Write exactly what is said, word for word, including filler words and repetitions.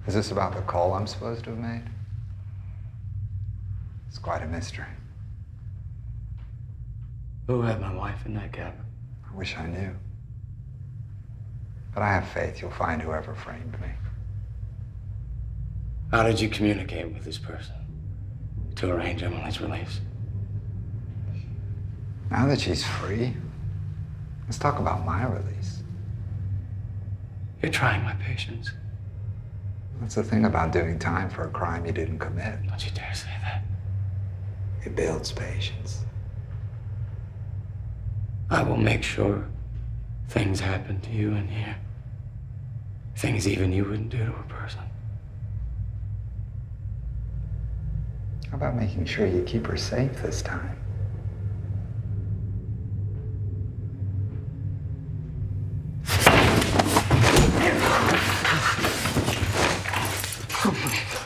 Is this about the call I'm supposed to have made? It's quite a mystery. Who had my wife in that cabin? I wish I knew. But I have faith you'll find whoever framed me. How did you communicate with this person to arrange Emily's release? Now that she's free, let's talk about my release. You're trying my patience. That's the thing about doing time for a crime you didn't commit. Don't you dare say that. It builds patience. I will make sure things happen to you in here. Things even you wouldn't do to a person. How about making sure you keep her safe this time? Oh my God.